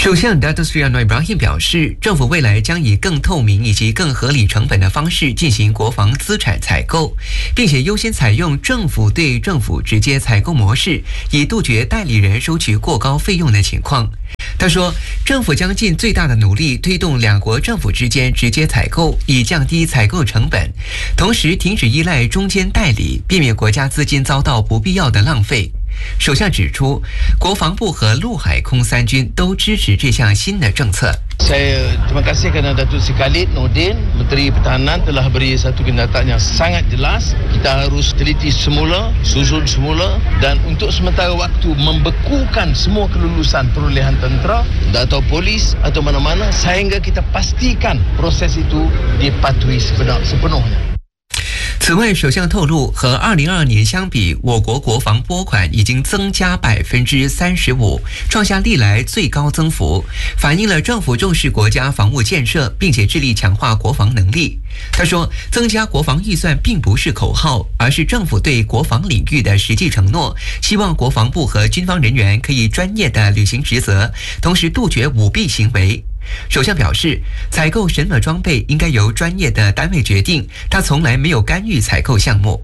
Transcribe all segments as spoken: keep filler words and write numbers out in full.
首相 Datuk Seri Anwar Ibrahim 表示，政府未来将以更透明以及更合理成本的方式进行国防资产采购，并且优先采用政府对政府直接采购模式，以杜绝代理人收取过高费用的情况。他说，政府将尽最大的努力推动两国政府之间直接采购，以降低采购成本，同时停止依赖中间代理，避免国家资金遭到不必要的浪费。首相指出，国防部和陆海空三军都支持这项新的政策。 Saya terima kasih kerana Datuk Seri Khalid Nordin, Menteri Pertahanan telah beri satu kenyataan yang sangat jelas. Kita harus teliti semula, susun semula dan untuk sementara waktu membekukan semua kelulusan perolehan tentera atau polis atau mana-mana sehingga kita pastikan proses itu dipatuhi sepenuhnya。 此外，首相透露，和二零二二年相比，我国国防拨款已经增加百分之三十五，创下历来最高增幅，反映了政府重视国家防务建设，并且致力强化国防能力。他说，增加国防预算并不是口号，而是政府对国防领域的实际承诺，希望国防部和军方人员可以专业地履行职责，同时杜绝舞弊行为。首相表示，采购什么装备应该由专业的单位决定，他从来没有干预采购项目。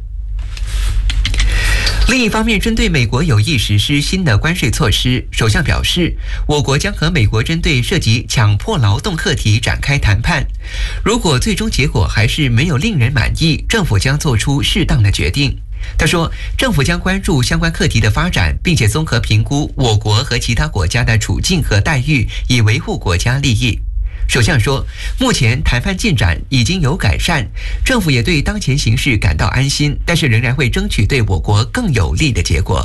另一方面，针对美国有意实施新的关税措施，首相表示，我国将和美国针对涉及强迫劳动课题展开谈判。如果最终结果还是没有令人满意，政府将做出适当的决定。他说，政府将关注相关课题的发展，并且综合评估我国和其他国家的处境和待遇，以维护国家利益。首相说，目前谈判进展已经有改善，政府也对当前形势感到安心，但是仍然会争取对我国更有利的结果。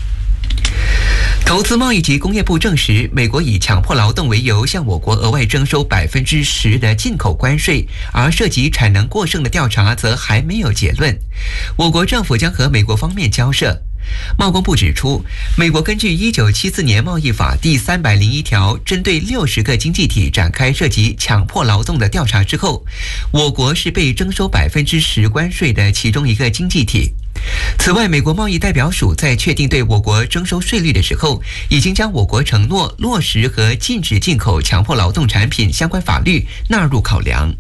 投资贸易及工业部证实，美国以强迫劳动为由向我国额外征收百分之十的进口关税，而涉及产能过剩的调查则还没有结论。我国政府将和美国方面交涉。贸工部指出，美国根据一九七四年贸易法第三百零一条，针对六十个经济体展开涉及强迫劳动的调查之后，我国是被征收百分之十关税的其中一个经济体。此外，美国贸易代表署在确定对我国征收税率的时候，已经将我国承诺落实和禁止进口强迫劳动产品相关法律纳入考量。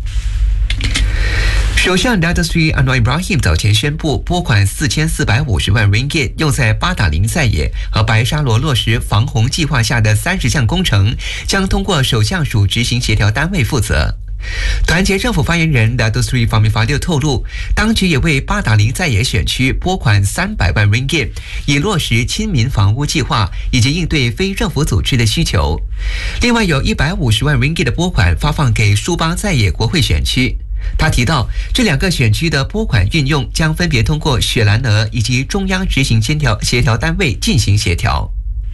首相 Datuk Seri Anwar Ibrahim 早前宣布，拨款四千四百五十万 ringgit 用在八达岭在野和白沙罗落实防洪计划下的三十项工程，将通过首相署执行协调单位负责。团结政府发言人 Datuk Seri Fahmi Fadil 透露，当局也为八达岭在野选区拨款三百万 ringgit， 以落实亲民房屋计划以及应对非政府组织的需求。另外有一百五十万 ringgit 的拨款发放给舒巴在野国会选区。他提到，这两个选区的拨款运用将分别通过雪兰莪以及中央执行协调协调单位进行协调。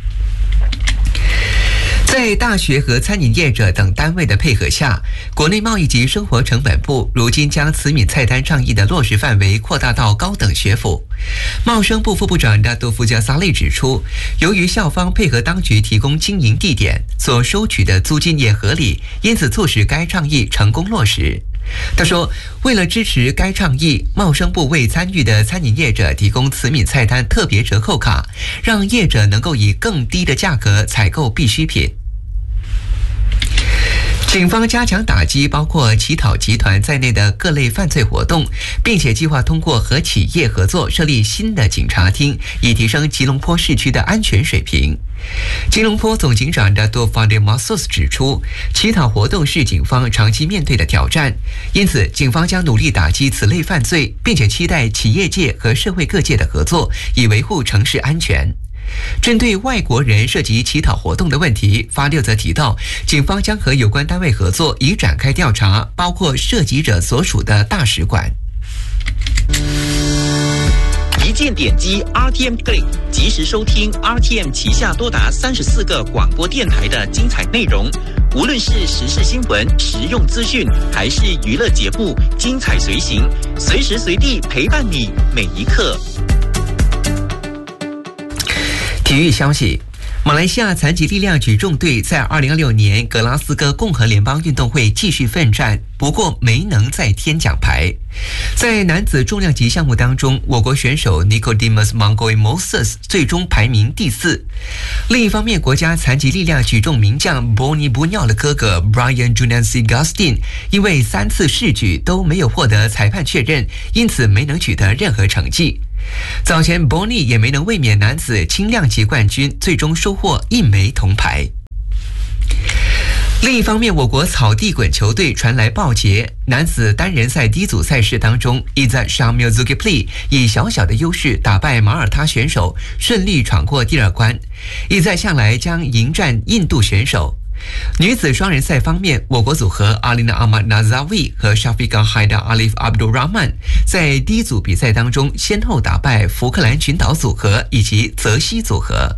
在大学和餐饮业者等单位的配合下，国内贸易及生活成本部如今将慈悯菜单倡议的落实范围扩大到高等学府。贸生部副部长达杜夫加萨利指出，由于校方配合当局提供经营地点，所收取的租金也合理，因此促使该倡议成功落实。他说，为了支持该倡议，贸生部为参与的餐饮业者提供慈悯菜单特别折扣卡，让业者能够以更低的价格采购必需品。警方加强打击包括乞讨集团在内的各类犯罪活动，并且计划通过和企业合作设立新的警察厅，以提升吉隆坡市区的安全水平。吉隆坡总警长 Dato' Fadil Masus 指出，乞讨活动是警方长期面对的挑战，因此警方将努力打击此类犯罪，并且期待企业界和社会各界的合作，以维护城市安全。针对外国人涉及乞讨活动的问题，发六则提到，警方将和有关单位合作，以展开调查，包括涉及者所属的大使馆。 一键点击 R T M Click， 及时收听 R T M 旗下多达三十四个广播电台的精彩内容。无论是时事新闻、实用资讯，还是娱乐节目，精彩随行，随时随地陪伴你每一刻。 体育消息， 马来西亚残疾力量举重队在二零二六年格拉斯哥共和联邦运动会继续奋战，不过没能再添奖牌。在男子重量级项目当中，我国选手 Nicodemus Mangoi Moses 最终排名第四。另一方面，国家残疾力量举重名将 Boni Bunyal 的哥哥 Brian Junancy Gustin 因为三次试举都没有获得裁判确认，因此没能取得任何成绩。早前 Boni 也没能卫冕男子轻量级冠军，最终收获一枚铜牌。另一方面，我国草地滚球队传来报捷，男子单人赛D组赛事当中 Izzat Syamil Zulkifli 以小小的优势打败马耳他选手，顺利闯过第二关。Izzat向来将迎战印度选手。女子双人赛方面，我国组合 Alina Ahmad Nazawi 和 Shafiqah Haidar Alif Abdul Rahman 在D组比赛当中先后打败福克兰群岛组合以及泽西组合。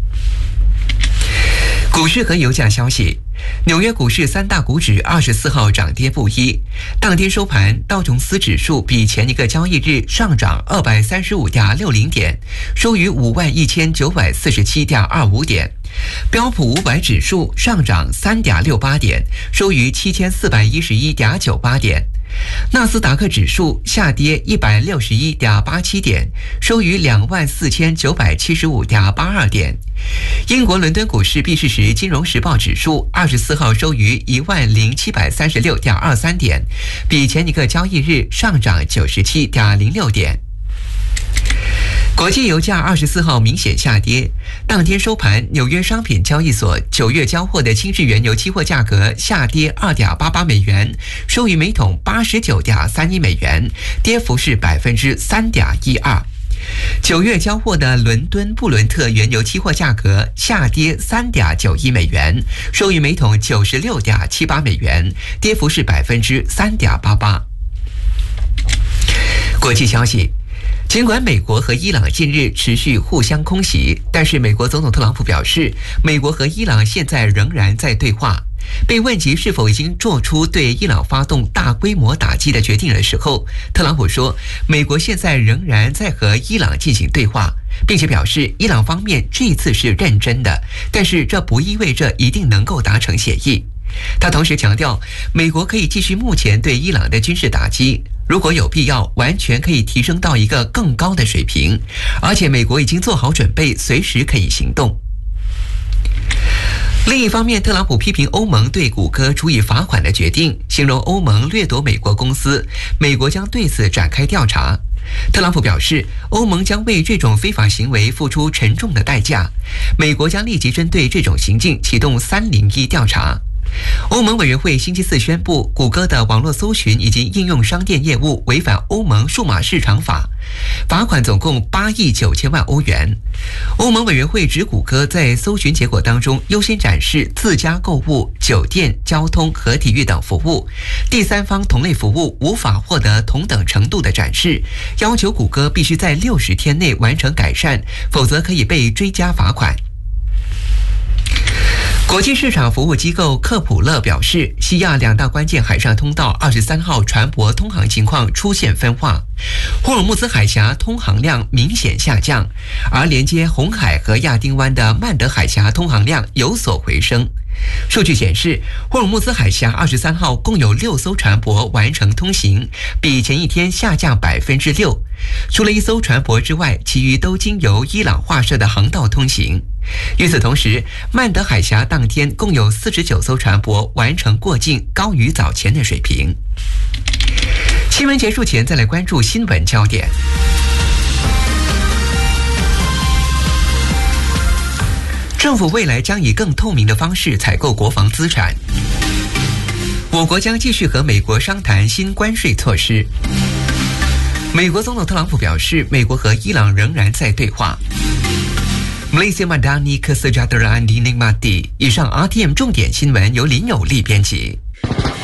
股市和油价消息，纽约股市三大股指二十四号涨跌不一，当天收盘，道琼斯指数比前一个交易日上涨二百三十五点六零点，收于五万一千九百四十七点二五点。标普五百指数上涨三点六八点，收于七千四百一十一点九八点。纳斯达克指数下跌一百六十一点八七点，收于两万四千九百七十五点八二点。英国伦敦股市闭市时，金融时报指数二十四号收于一万零七百三十六点二三点，比前一个交易日上涨九十七点零六点。国际油价二十四号明显下跌，当天收盘，纽约商品交易所九月交货的轻质原油期货价格下跌二点八八美元，收于每桶八十九点三一美元，跌幅是百分之三点一二。九月交货的伦敦布伦特原油期货价格下跌三点九一美元，收于每桶九十六点七八美元，跌幅是百分之三点八八。国际消息。尽管美国和伊朗近日持续互相空袭，但是美国总统特朗普表示，美国和伊朗现在仍然在对话。被问及是否已经做出对伊朗发动大规模打击的决定的时候，特朗普说，美国现在仍然在和伊朗进行对话，并且表示伊朗方面这一次是认真的，但是这不意味着一定能够达成协议。他同时强调，美国可以继续目前对伊朗的军事打击，如果有必要，完全可以提升到一个更高的水平，而且美国已经做好准备，随时可以行动。另一方面，特朗普批评欧盟对谷歌处以罚款的决定，形容欧盟掠夺美国公司，美国将对此展开调查。特朗普表示，欧盟将为这种非法行为付出沉重的代价，美国将立即针对这种行径启动三零一调查。欧盟委员会星期四宣布，谷歌的网络搜寻以及应用商店业务违反欧盟数码市场法，罚款总共八亿九千万欧元。欧盟委员会指谷歌在搜寻结果当中优先展示自家购物、酒店、交通和体育等服务，第三方同类服务无法获得同等程度的展示，要求谷歌必须在六十天内完成改善，否则可以被追加罚款。国际市场服务机构克普勒表示，西亚两大关键海上通道二十三号船舶通航情况出现分化，霍尔木兹海峡通航量明显下降，而连接红海和亚丁湾的曼德海峡通航量有所回升。数据显示，霍尔木兹海峡二十三号共有六艘船舶完成通行，比前一天下降百分之六。除了一艘船舶之外，其余都经由伊朗划设的航道通行。与此同时，曼德海峡当天共有四十九艘船舶完成过境，高于早前的水平。新闻结束前，再来关注新闻焦点。政府未来将以更透明的方式采购国防资产。我国将继续和美国商谈新关税措施。美国总统特朗普表示，美国和伊朗仍然在对话。Malaysia Madani Kesejahteraan di Nikmati。以上 R T M 重点新闻由林有利编辑。